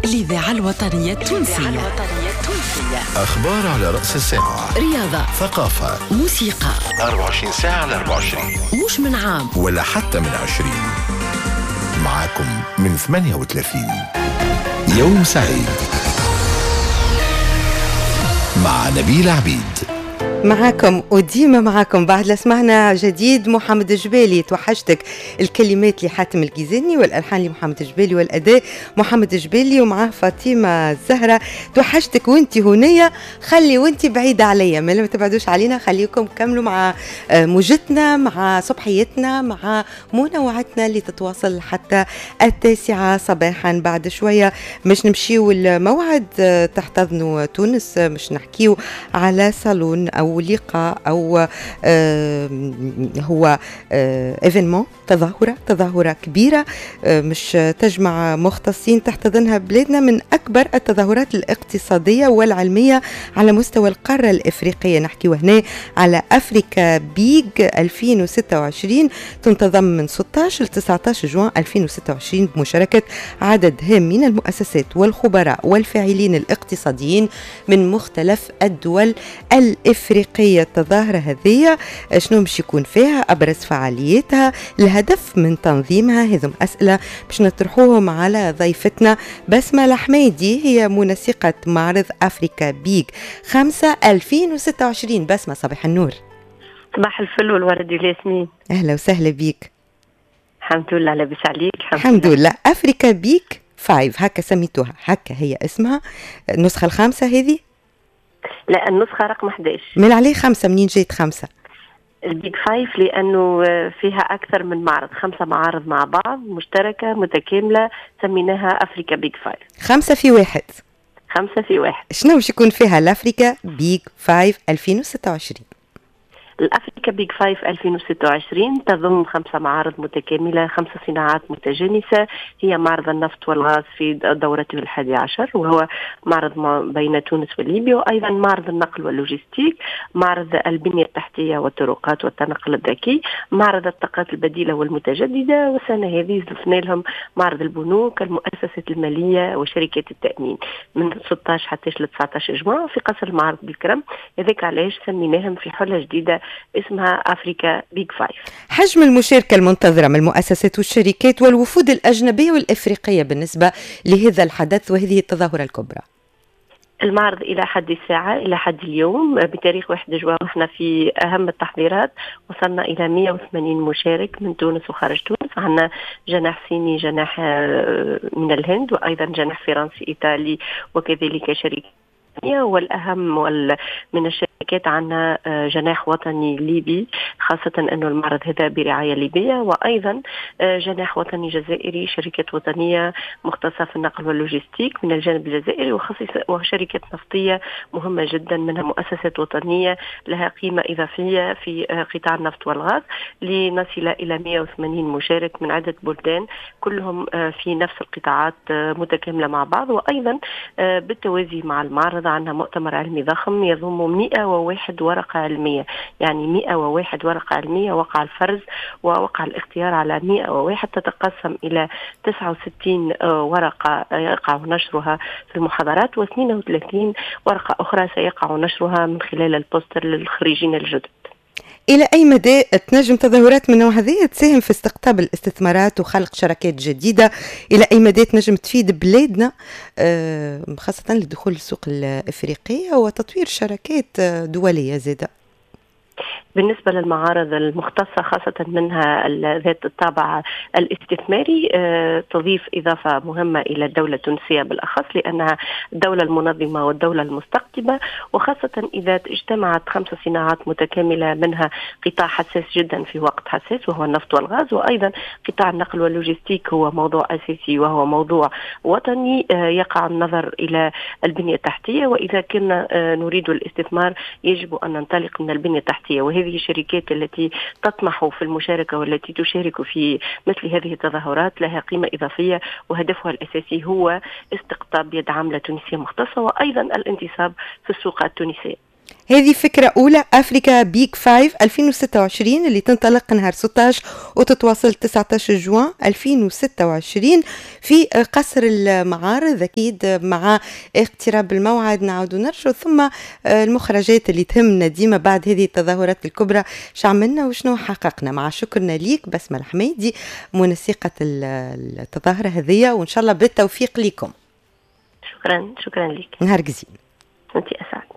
الإذاعة الوطنية التونسية. أخبار على رأس الساعة، رياضة، ثقافة، موسيقى، 24 ساعة على 24، مش من عام ولا حتى من 20. معاكم من 38. يوم سعيد مع نبيل عبيد. معاكم وديما معاكم بعد لسمعنا جديد محمد جبالي توحشتك، الكلمات لحاتم الجيزاني والألحان لمحمد جبالي والأداء محمد جبالي ومعاه فاطمة الزهرة. توحشتك وانتي هنية، خلي وانتي بعيدة عليا، ما تبعدوش علينا، خليكم كملوا مع موجتنا، مع صبحيتنا، مع منوعتنا اللي تتواصل حتى 9 صباحا. بعد شوية مش نمشيو الموعد تحتضنوا تونس، مش نحكيو على صالون أو لقاء أو هو إيفينمون، تظاهرة كبيرة مش تجمع مختصين تحتضنها بلادنا من أكبر التظاهرات الاقتصادية والعلمية على مستوى القارة الإفريقية. نحكي هنا على أفريكا بيج 2026، تنتظم من 16 ل 19 جوان 2026 بمشاركة عدد هام من المؤسسات والخبراء والفاعلين الاقتصاديين من مختلف الدول الإفريقية. التظاهرة هذه شنو باش يكون فيها، أبرز فعالياتها، الهدف من تنظيمها، هذم أسئلة باش نطرحوهم على ضيفتنا بسمة الحميدي، هي منسقة معرض أفريكا بيج 5 2026. بسمة صباح النور. صباح الفل والورد والياسمين. أهلا وسهلا بيك. الحمد لله، لاباس عليك؟ الحمد لله. أفريكا بيج 5 هكا سميتوها، هكا هي اسمها، النسخة الخامسة هذه؟ لا، النسخة رقم 11. من عليه 5، منين جيت 5؟ البيج 5 لأنه فيها أكثر من معرض، 5 معارض مع بعض مشتركة متكاملة، سميناها أفريكا بيج 5. 5 في 1. 5 في 1. شنو باش يكون فيها الأفريكا بيج 5 2026؟ الأفريكا بيج 5 2026 تضم 5 معارض متكاملة، 5 صناعات متجانسة. هي معرض النفط والغاز في دورته 11، وهو معرض بين تونس وليبيا، وأيضا معرض النقل واللوجستيك، معرض البنية التحتية والطرقات والتنقل الذكي، معرض الطاقات البديلة والمتجددة، والسنة هذه زفنا لهم معرض البنوك، المؤسسات المالية وشركات التأمين من 16 حتى ل 19 جوان في قصر المعرض بالكرم. هذاك علاش سميناهم في حلة جديدة اسمها أفريكا بيج 5. حجم المشاركة المنتظرة من المؤسسات والشركات والوفود الأجنبية والإفريقية بالنسبة لهذا الحدث وهذه التظاهرة الكبرى؟ المعرض إلى حد الساعة، إلى حد اليوم بتاريخ 1 جوان، احنا في أهم التحضيرات، وصلنا إلى 180 مشارك من تونس وخارج تونس. عندنا جناح صيني، جناح من الهند، وأيضا جناح فرنسي إيطالي، وكذلك شركة، والأهم من الشركات عنا جناح وطني ليبي، خاصة أنه المعرض هذا برعاية ليبية، وأيضا جناح وطني جزائري، شركة وطنية مختصة في النقل واللوجستيك من الجانب الجزائري، وشركة نفطية مهمة جدا، منها مؤسسات وطنية لها قيمة إضافية في قطاع النفط والغاز، لنصل إلى 180 مشارك من عدة بلدان، كلهم في نفس القطاعات متكاملة مع بعض. وأيضا بالتوازي مع المعرض عندنا مؤتمر علمي ضخم يضم 101 ورقة علمية، يعني 101 ورقة علمية وقع الفرز ووقع الاختيار على 101، تتقسم إلى 69 ورقة يقع نشرها في المحاضرات، و32 ورقة أخرى سيقع نشرها من خلال البوستر للخريجين الجدد. إلى أي مدى تنجم تظاهرات من نوع هذه تساهم في استقطاب الاستثمارات وخلق شركات جديدة؟ إلى أي مدى تنجم تفيد بلادنا خاصة لدخول السوق الإفريقية وتطوير شركات دولية زادة؟ بالنسبة للمعارض المختصة خاصة منها ذات الطابع الاستثماري تضيف إضافة مهمة إلى الدولة التونسية بالأخص، لأنها الدولة المنظمة والدولة المستقطبة، وخاصة إذا اجتمعت 5 صناعات متكاملة، منها قطاع حساس جدا في وقت حساس وهو النفط والغاز، وأيضا قطاع النقل واللوجستيك هو موضوع أساسي وهو موضوع وطني، يقع النظر إلى البنية التحتية، وإذا كنا نريد الاستثمار يجب أن ننطلق من البنية التحتية. وهذه الشركات التي تطمح في المشاركة والتي تشارك في مثل هذه التظاهرات لها قيمة إضافية، وهدفها الأساسي هو استقطاب يد عاملة تونسية مختصة، وأيضا الانتصاب في السوق التونسية. هذه فكرة أولى أفريكا بيك 5 2026 اللي تنطلق نهار 16 وتتواصل 19 جوان 2026 في قصر المعارض. أكيد مع اقتراب الموعد نعود نرجع، ثم المخرجات اللي تهمنا ديما بعد هذه التظاهرات الكبرى، شعملنا وشنو حققنا. مع شكرنا ليك بسمة الحميدي منسقة التظاهرة هذه، وإن شاء الله بالتوفيق لكم. شكرا لك. نهار جزيل. أنت أسعد.